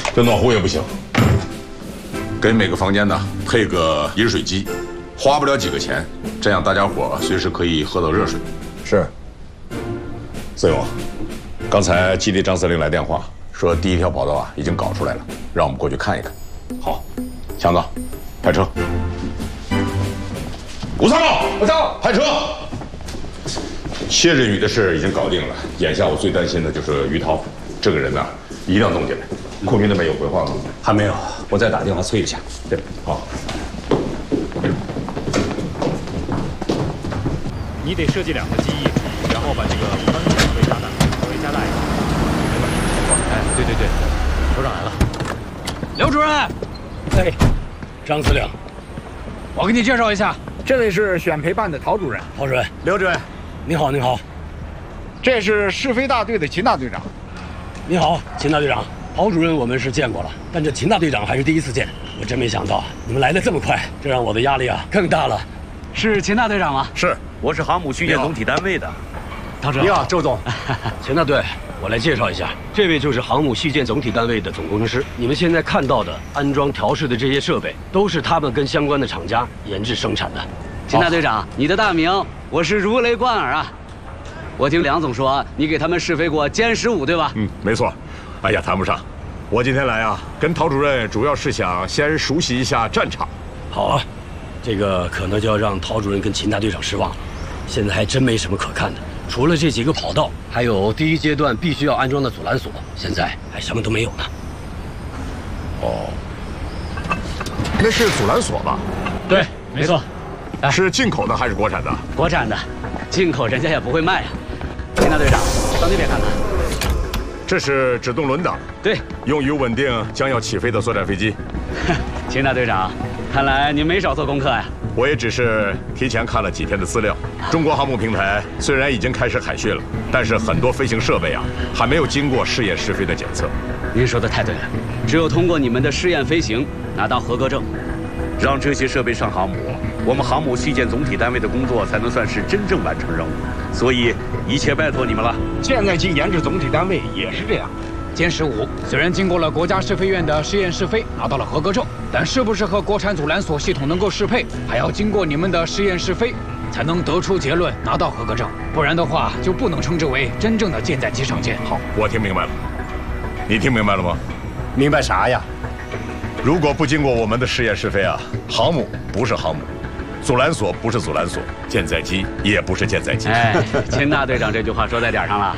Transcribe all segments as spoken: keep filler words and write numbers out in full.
这暖壶也不行，给每个房间呢配个饮水机，花不了几个钱，这样大家伙随时可以喝到热水。 是。 四勇，刚才基地张司令来电话说第一条跑道啊已经搞出来了，让我们过去看一看。好，强子，派车。吴参谋， 我到， 派车。谢振宇的事已经搞定了，眼下我最担心的就是于涛这个人呢，一定要弄进来。空军那边有回话吗？ 还没有，我再打电话催一下。 对，好。 你得设计两个机翼，然后把这个方向为炸弹稍微加大一点。哎，对对对，首长来了。 刘主任， 哎，张司令， 我给你介绍一下，这位是选培办的陶主任。 陶主任， 刘主任， 你好，你好。 这是试飞大队的秦大队长。 你好，秦大队长。陶主任我们是见过了，但这秦大队长还是第一次见。我真没想到你们来的这么快，这让我的压力啊更大了。 是秦大队长吗？ 是， 我是航母训练总体单位的。 陶指导。 你好，周总。 秦大队，我来介绍一下，这位就是航母续建总体单位的总工程师。你们现在看到的安装调试的这些设备，都是他们跟相关的厂家研制生产的。 秦大队长，你的大名我是如雷贯耳啊！我听梁总说，你给他们试飞过歼十五，对吧？ 嗯，没错。哎呀，谈不上。我今天来啊，跟陶主任主要是想先熟悉一下战场。 好啊，这个可能就要让陶主任跟秦大队长失望了。现在还真没什么可看的，除了这几个跑道，还有第一阶段必须要安装的阻拦索，现在还什么都没有呢。 哦，那是阻拦索吧？ 对，没错。 是进口的还是国产的？ 国产的，进口人家也不会卖啊。秦大队长，到那边看看。 这是制动轮挡， 对， 用于稳定将要起飞的作战飞机。 秦大队长，看来您没少做功课呀。 我也只是提前看了几天的资料。中国航母平台虽然已经开始海训了，但是很多飞行设备啊还没有经过试验试飞的检测。 您说的太对了，只有通过你们的试验飞行，拿到合格证， 让这些设备上航母，我们航母续建总体单位的工作才能算是真正完成任务。所以一切拜托你们了。 舰载机研制总体单位也是这样。歼十五虽然经过了国家试飞院的试验试飞，拿到了合格证，但是不是和国产阻拦索系统能够适配，还要经过你们的试验试飞，才能得出结论，拿到合格证。不然的话，就不能称之为真正的舰载机上舰。 好，我听明白了。你听明白了吗？ 明白啥呀？ 如果不经过我们的试验试飞啊，航母不是航母，阻拦索不是阻拦索，舰载机也不是舰载机。 哎，秦大队长这句话说在点上了。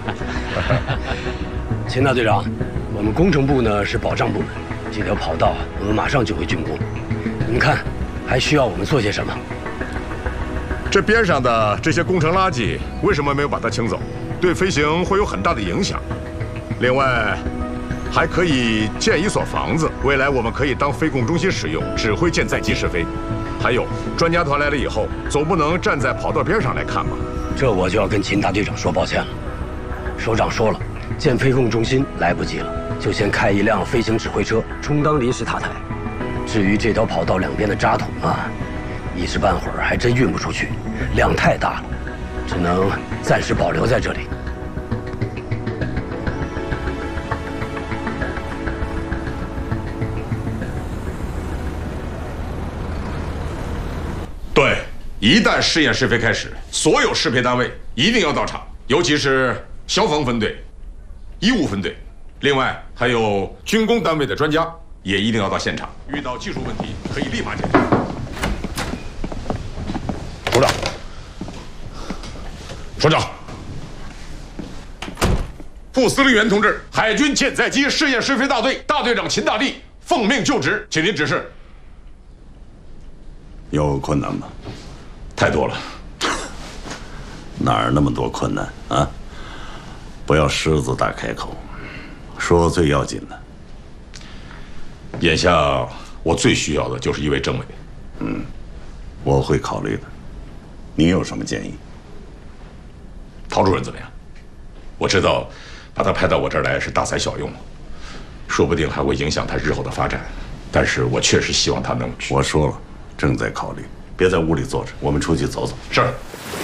秦大队长，我们工程部呢是保障部门，这条跑道我们马上就会竣工。你们看，还需要我们做些什么？ 这边上的这些工程垃圾为什么没有把它清走？对飞行会有很大的影响。另外，还可以建一所房子，未来我们可以当飞控中心使用，指挥舰载机试飞。还有，专家团来了以后，总不能站在跑道边上来看吧？ 这我就要跟秦大队长说抱歉了。首长说了，建飞控中心来不及了，就先开一辆飞行指挥车充当临时塔台。至于这条跑道两边的渣桶啊，一时半会儿还真运不出去，量太大了，只能暂时保留在这里。 对，一旦试验试飞开始，所有适配单位一定要到场，尤其是消防分队、医务分队，另外还有军工单位的专家也一定要到现场。遇到技术问题可以立马解决。首长，首长，副司令员同志，海军舰载机试验试飞大队大队长秦大力奉命就职，请您指示。 有困难吗？ 太多了。 哪儿那么多困难啊？不要狮子大开口，说最要紧的。 眼下我最需要的就是一位政委。 嗯，我会考虑的。你有什么建议？ 陶主任怎么样？我知道，把他派到我这儿来是大材小用，说不定还会影响他日后的发展。但是我确实希望他能。 我说了。正在考虑，别在屋里坐着，我们出去走走。 是。